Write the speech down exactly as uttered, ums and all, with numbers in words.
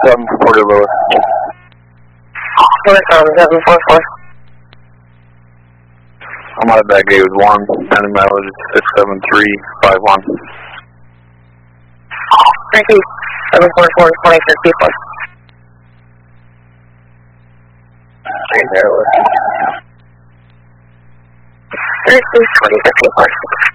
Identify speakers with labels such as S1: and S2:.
S1: seven four to Lewis.
S2: seven four four.
S1: I'm out of that gate with one, and mileage is six seven three five one.
S2: Thank you. seven four four, twenty fifty-four.
S1: Stay there, Lewis.
S2: thirty-two, twenty fifty-four.